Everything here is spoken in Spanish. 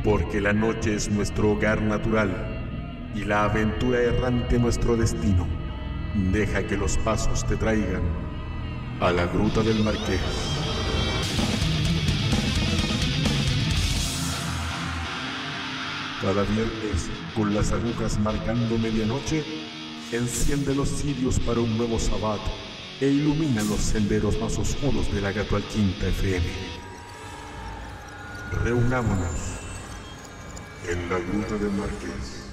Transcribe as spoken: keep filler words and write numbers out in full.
porque la noche es nuestro hogar natural y la aventura errante nuestro destino. Deja que los pasos te traigan a la Gruta del Marqués. Cada viernes, con las agujas marcando medianoche, enciende los cirios para un nuevo sabbat e ilumina los senderos más oscuros de la Gato Alquinta F M. Reunámonos en la Gruta del Marqués.